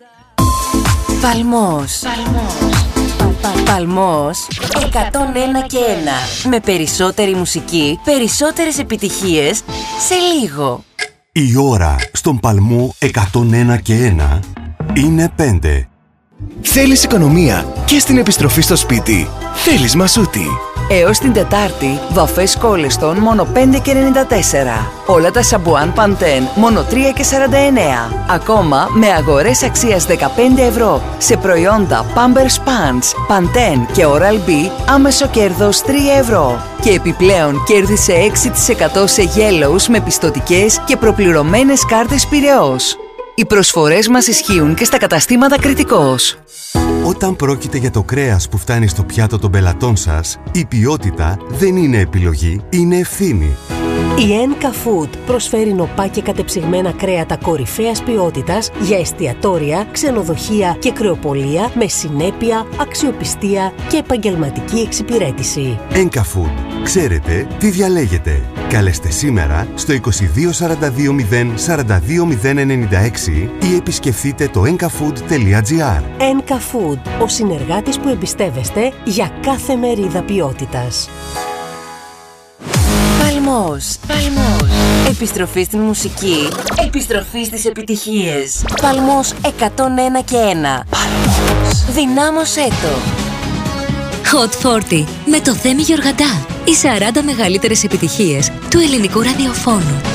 Παλμός. Παλμός 101 και 1. Με περισσότερη μουσική, περισσότερες επιτυχίες σε λίγο. Η ώρα στον Παλμό 101 και 1 είναι 5. Θέλεις οικονομία και στην επιστροφή στο σπίτι? Θέλεις Μασούτη. Έως την Τετάρτη, βαφές Κόλεστον μόνο 5,94. Όλα τα σαμπουάν Pantene μόνο 3,49. Ακόμα με αγορές αξίας 15 ευρώ σε προϊόντα Pampers Pants, Pantene και Oral-B, άμεσο κέρδος 3 ευρώ. Και επιπλέον κέρδισε 6% σε Yellows με πιστωτικές και προπληρωμένες κάρτες Πειραιώς. Οι προσφορές μας ισχύουν και στα καταστήματα Κρητικός. Όταν πρόκειται για το κρέας που φτάνει στο πιάτο των πελατών σας, η ποιότητα δεν είναι επιλογή, είναι ευθύνη. Η Enka Food προσφέρει νοπά και κατεψυγμένα κρέατα κορυφαίας ποιότητας για εστιατόρια, ξενοδοχεία και κρεοπολία με συνέπεια, αξιοπιστία και επαγγελματική εξυπηρέτηση. Enka Food. Ξέρετε τι διαλέγετε. Καλέστε σήμερα στο 2242 042 096 ή επισκεφτείτε το enkafood.gr. Enka Food, ο συνεργάτης που εμπιστεύεστε για κάθε μερίδα ποιότητας. Παλμός. Επιστροφή στην μουσική. Επιστροφή στις επιτυχίες. Παλμός 101 και 1. Παλμός. Δυνάμωσέ το. Hot 40 με το Θέμη Γεωργαντά. Οι 40 μεγαλύτερες επιτυχίες του ελληνικού ραδιοφώνου.